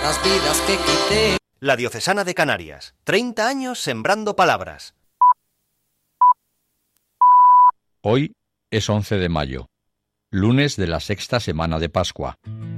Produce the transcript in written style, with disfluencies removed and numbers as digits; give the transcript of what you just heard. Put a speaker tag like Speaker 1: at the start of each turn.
Speaker 1: las vidas que quité.
Speaker 2: La Diocesana de Canarias, 30 años sembrando palabras.
Speaker 3: Hoy es 11 de mayo, lunes de la sexta semana de Pascua.